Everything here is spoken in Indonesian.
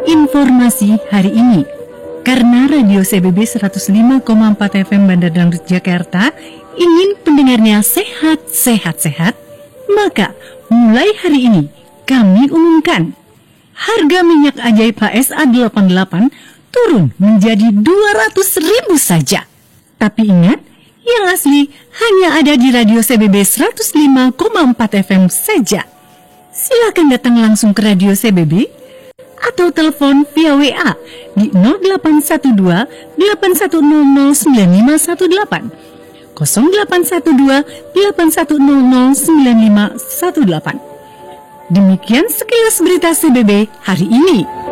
Informasi hari ini. Karena Radio CBB 105,4 FM Bandar Dangdut Jakarta ingin pendengarnya sehat, maka mulai hari ini kami umumkan harga minyak ajaib HSA 88 turun menjadi 200.000 saja. Tapi ingat, yang asli hanya ada di Radio CBB 105,4 FM saja. Silakan datang langsung ke Radio CBB atau telepon via WA di 0812 8100 9518 0812 8100 9518. Demikian sekilas berita CBB hari ini.